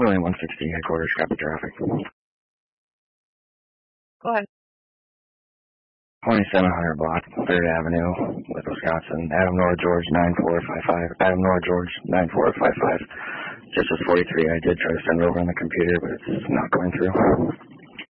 William 160, headquarters, copy traffic. Go ahead. 2700 block, 3rd Avenue, with Wisconsin. Adam Nora George 9455. Adam Nora George 9455. Just was 43. I did try to send it over on the computer, but it's not going through.